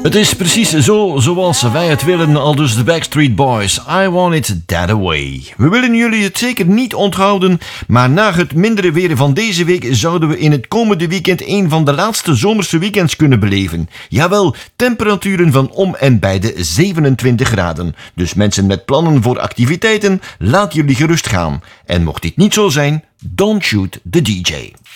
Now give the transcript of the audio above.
Het is precies zo zoals wij het willen, aldus de Backstreet Boys. I want it that way. We willen jullie het zeker niet onthouden, maar na het mindere weer van deze week zouden we in het komende weekend een van de laatste zomerse weekends kunnen beleven. Jawel, temperaturen van om en bij de 27 graden. Dus mensen met plannen voor activiteiten, laat jullie gerust gaan. En mocht dit niet zo zijn, don't shoot the DJ.